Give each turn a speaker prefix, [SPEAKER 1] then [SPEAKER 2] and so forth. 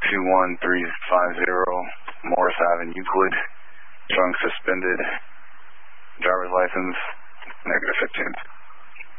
[SPEAKER 1] 21350 Morris Ave, Euclid. Drunk, suspended. Driver's license, -15.